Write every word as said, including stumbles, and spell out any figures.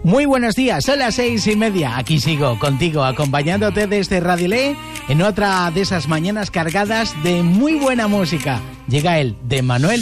Muy buenos días, son las seis y media. Aquí sigo contigo, acompañándote desde Radio Lé en otra de esas mañanas cargadas de muy buena música. Llega el de Manuel